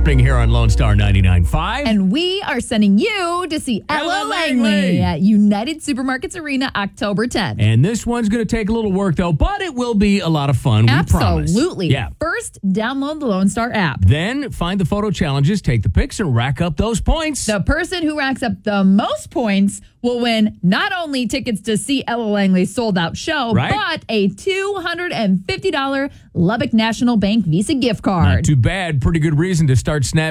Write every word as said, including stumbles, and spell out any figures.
happening here on Lone Star ninety-nine point five. And we are sending you to see Ella, Ella Langley. Langley at United Supermarkets Arena October tenth. And this one's going to take a little work, though, but it will be a lot of fun. We promise. Absolutely. Yeah. First, download the Lone Star app. Then find the photo challenges, take the pics, and rack up those points. The person who racks up the most points will win not only tickets to see Ella Langley's sold-out show, Right. but a two hundred fifty dollars Lubbock National Bank Visa gift card. Not too bad. Pretty good reason to start snapping